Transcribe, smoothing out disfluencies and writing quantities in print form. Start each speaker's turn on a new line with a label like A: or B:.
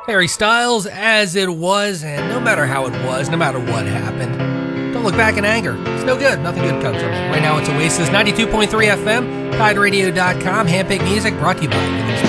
A: Harry Styles, As It Was, and no matter how it was, no matter what happened, don't look back in anger. It's no good. Nothing good comes from it. Right now it's Oasis 92.3 FM, TideRadio.com, handpicked music brought to you by